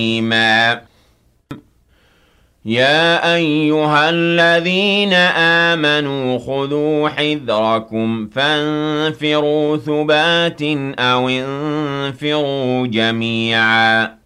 يَا أَيُّهَا الَّذِينَ آمَنُوا خُذُوا حِذْرَكُمْ فَانفِرُوا ثُبَاتٍ أَوِ انفِرُوا جَمِيعًا